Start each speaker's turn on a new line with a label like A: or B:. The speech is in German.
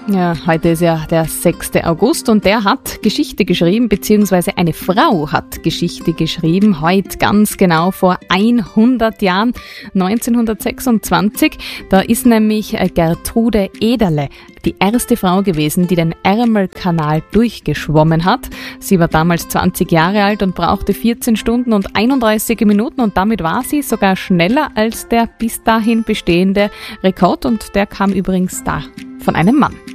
A: Ja, heute ist ja der 6. August und der hat Geschichte geschrieben, beziehungsweise eine Frau hat Geschichte geschrieben, heute ganz genau vor 100 Jahren, 1926. Da ist nämlich Gertrude Ederle die erste Frau gewesen, die den Ärmelkanal durchgeschwommen hat. Sie war damals 20 Jahre alt und brauchte 14 Stunden und 31 Minuten und damit war sie sogar schneller als der bis dahin bestehende Rekord und der kam übrigens da von einem Mann.